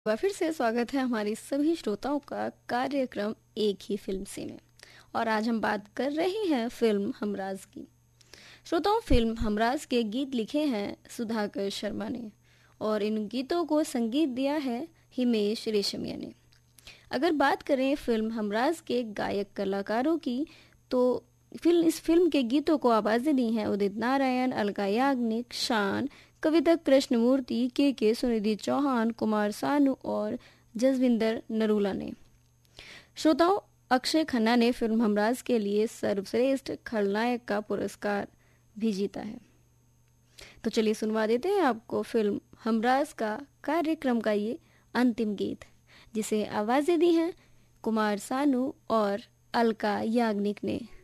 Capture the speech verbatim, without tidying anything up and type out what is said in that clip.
बार फिर से स्वागत है हमारी सभी श्रोताओं का कार्यक्रम एक ही फिल्म से में। और आज हम बात कर रहे हैं फिल्म हमराज की। श्रोताओं, फिल्म हमराज के गीत लिखे हैं सुधाकर शर्मा ने और इन गीतों को संगीत दिया है हिमेश रेशमिया ने। अगर बात करें फिल्म हमराज के गायक कलाकारों की, तो फिल्म इस फिल्म के गीतों को आवाजें दी हैं उदित नारायण, अलका याग्निक, शान, कविता कृष्णमूर्ति, के के सुनिधि चौहान, कुमार सानू और जसविंदर नरूला ने। श्रोताओं, अक्षय खन्ना ने फिल्म हमराज के लिए सर्वश्रेष्ठ खलनायक का पुरस्कार भी जीता है। तो चलिए सुनवा देते हैं आपको फिल्म हमराज का कार्यक्रम का ये अंतिम गीत, जिसे आवाजें दी हैं कुमार सानू और अलका याग्निक ने।